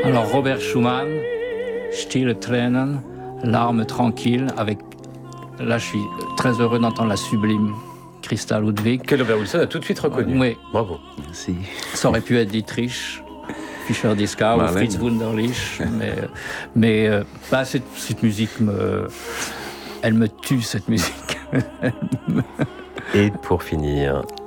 Alors Robert Schumann, Stille Tränen, larmes tranquilles, avec... Là, je suis très heureux d'entendre la sublime Christa Ludwig. Que Robert Wilson a tout de suite reconnu. Oui. Bravo. Merci. Ça aurait pu être Dietrich, Fischer-Dieskau ou Marlène. Fritz Wunderlich, mais cette musique elle me tue, cette musique. Et pour finir,